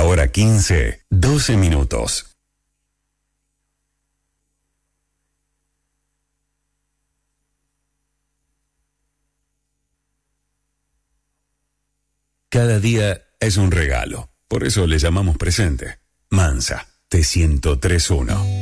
La hora 15, 12 minutos. Cada día es un regalo. Por eso le llamamos presente. Mansa, T1031.